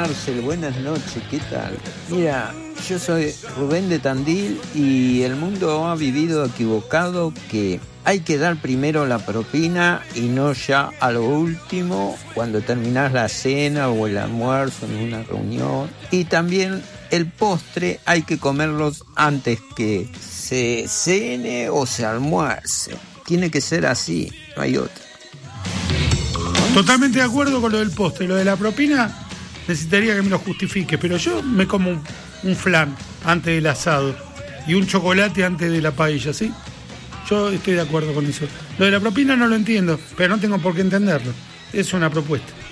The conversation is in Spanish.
Marcel, buenas noches, ¿qué tal? Mira, yo soy Rubén de Tandil y el mundo ha vivido equivocado que hay que dar primero la propina y no ya a lo último cuando terminás la cena o el almuerzo en una reunión. Y también el postre hay que comerlos antes que se cene o se almuerce. Tiene que ser así, no hay otra. Totalmente de acuerdo con lo del postre. Lo de la propina necesitaría que me lo justifique, pero yo me como un flan antes del asado y un chocolate antes de la paella, ¿sí? Yo estoy de acuerdo con eso. Lo de la propina no lo entiendo, pero no tengo por qué entenderlo. Es una propuesta.